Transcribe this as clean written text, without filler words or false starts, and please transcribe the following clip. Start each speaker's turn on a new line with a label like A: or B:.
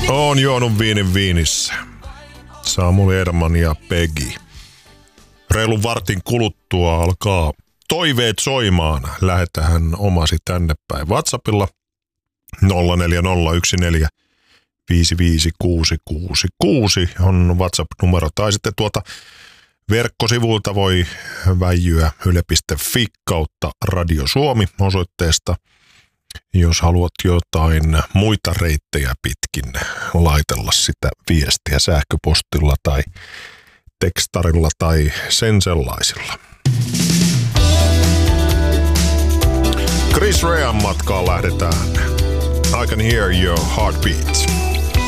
A: On juonut viinin viinissä. Samuli Edelman ja Peggy. Reilun vartin kuluttua alkaa toiveet soimaan. Lähetähän omasi tänne päin WhatsAppilla 0401455666 on WhatsApp-numero. Tai sitten tuolta verkkosivuilta voi väijyä yle.fi kautta Radio Suomi osoitteesta. Jos haluat jotain muita reittejä pitkin laitella sitä viestiä sähköpostilla tai tekstarilla tai sen sellaisilla. Chris Rean matkaan lähdetään. I can hear your heartbeat.